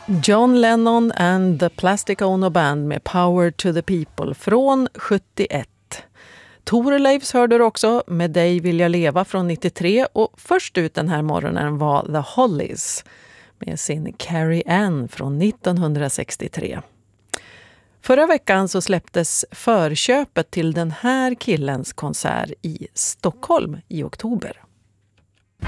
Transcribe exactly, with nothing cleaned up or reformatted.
John Lennon and the Plastic Ono Band med Power to the People från sjuttioett. Thorleifs hörde du också, Med dig vill jag leva från nittiotre, och först ut den här morgonen var The Hollies med sin Carrie Ann från nittonhundrasextiotre. Förra veckan så släpptes förköpet till den här killens konsert i Stockholm i oktober.